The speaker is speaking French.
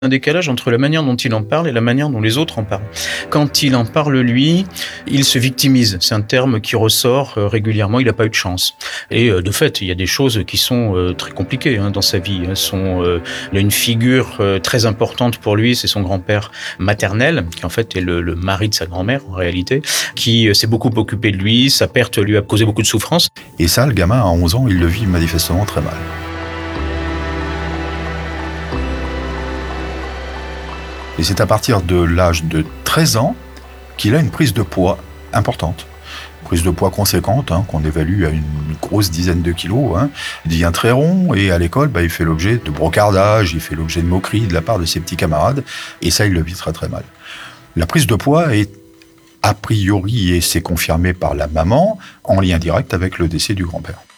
Un décalage entre la manière dont il en parle et la manière dont les autres en parlent. Quand il en parle lui, il se victimise. C'est un terme qui ressort régulièrement. Il n'a pas eu de chance. Et de fait, il y a des choses qui sont très compliquées dans sa vie. Il a une figure très importante pour lui, c'est son grand-père maternel, qui en fait est le mari de sa grand-mère en réalité, qui s'est beaucoup occupé de lui. Sa perte lui a causé beaucoup de souffrance. Et ça, le gamin à 11 ans, il le vit manifestement très mal. Et c'est à partir de l'âge de 13 ans qu'il a une prise de poids importante. Une prise de poids conséquente, qu'on évalue à une grosse dizaine de kilos. Il devient très rond et à l'école, il fait l'objet de brocardages, il fait l'objet de moqueries de la part de ses petits camarades. Et ça, il le vit très très mal. La prise de poids est a priori, et c'est confirmé par la maman, en lien direct avec le décès du grand-père.